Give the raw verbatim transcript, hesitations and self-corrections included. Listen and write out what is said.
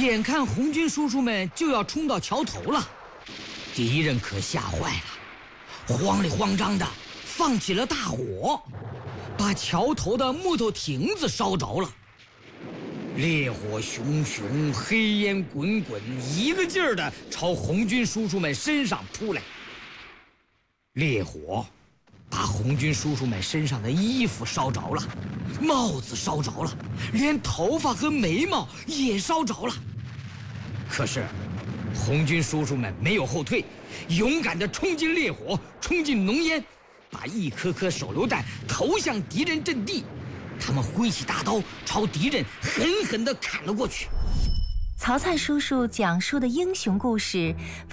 眼看红军叔叔们就要冲到桥头了，敌人可吓坏了，慌里慌张的放起了大火，把桥头的木头亭子烧着了。烈火熊熊，黑烟滚滚，一个劲儿的朝红军叔叔们身上扑来。烈火把红军叔叔们身上的衣服烧着了，帽子烧着了，连头发和眉毛也烧着了。可是红军叔叔们没有后退，勇敢地冲进烈火，冲进浓烟，把一颗颗手榴弹投向敌人阵地。他们挥起大刀朝敌人狠狠地砍了过去。 曹灿叔叔讲述的英雄故事，